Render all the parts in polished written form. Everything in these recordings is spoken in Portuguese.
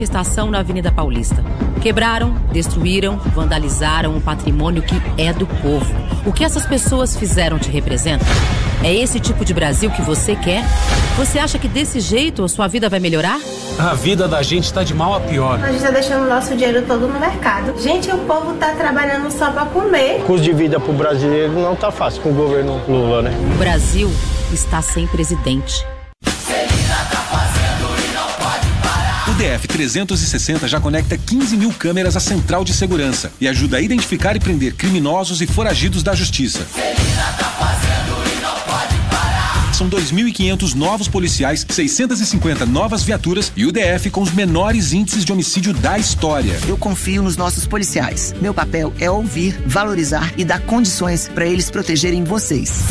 Estação na Avenida Paulista. Quebraram, destruíram, vandalizaram um patrimônio que é do povo. O que essas pessoas fizeram te representa? É esse tipo de Brasil que você quer? Você acha que desse jeito a sua vida vai melhorar? A vida da gente tá de mal a pior. A gente tá deixando o nosso dinheiro todo no mercado. Gente, o povo tá trabalhando só pra comer. O custo de vida pro brasileiro não tá fácil com o governo Lula, né? O Brasil está sem presidente. O DF-360 já conecta 15 mil câmeras à central de segurança e ajuda a identificar e prender criminosos e foragidos da justiça. São 2.500 novos policiais, 650 novas viaturas e o DF com os menores índices de homicídio da história. Eu confio nos nossos policiais. Meu papel é ouvir, valorizar e dar condições para eles protegerem vocês.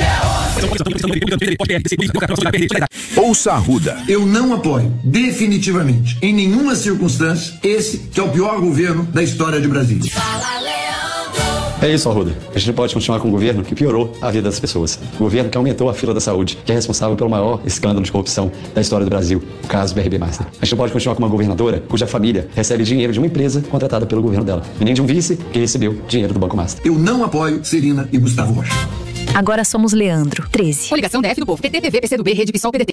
Ouça a Arruda. Eu não apoio, definitivamente, em nenhuma circunstância, esse que é o pior governo da história de Brasília. É isso, Arruda. A gente não pode continuar com um governo que piorou a vida das pessoas. Um governo que aumentou a fila da saúde, que é responsável pelo maior escândalo de corrupção da história do Brasil, o caso BRB Master. A gente não pode continuar com uma governadora cuja família recebe dinheiro de uma empresa contratada pelo governo dela, e nem de um vice que recebeu dinheiro do Banco Master. Eu não apoio Serina e Gustavo Rocha. Agora somos Leandro, 13. Coligação DF do Povo, PT, PV, PCdoB, Rede PSOL, PDT.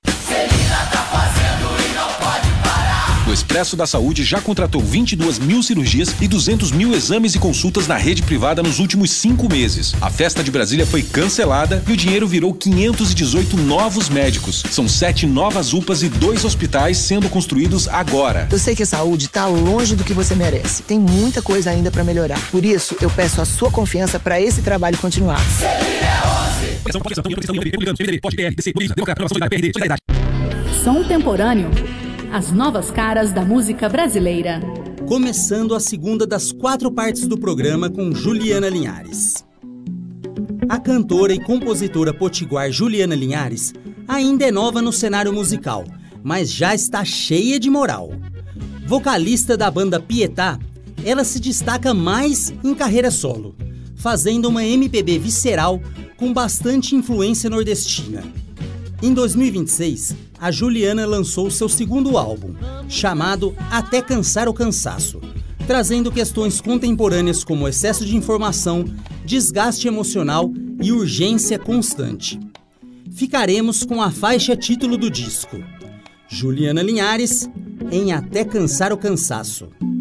O Expresso da Saúde já contratou 22 mil cirurgias e 200 mil exames e consultas na rede privada nos últimos 5 meses. A festa de Brasília foi cancelada e o dinheiro virou 518 novos médicos. São 7 novas UPAs e 2 hospitais sendo construídos agora. Eu sei que a saúde está longe do que você merece. Tem muita coisa ainda para melhorar. Por isso, eu peço a sua confiança para esse trabalho continuar. Som temporâneo. As novas caras da música brasileira. Começando a segunda das 4 partes do programa com Juliana Linhares. A cantora e compositora potiguar Juliana Linhares ainda é nova no cenário musical, mas já está cheia de moral. Vocalista da banda Pietá, ela se destaca mais em carreira solo, fazendo uma MPB visceral com bastante influência nordestina. Em 2026, a Juliana lançou seu segundo álbum, chamado Até Cansar o Cansaço, trazendo questões contemporâneas como excesso de informação, desgaste emocional e urgência constante. Ficaremos com a faixa título do disco, Juliana Linhares, em Até Cansar o Cansaço.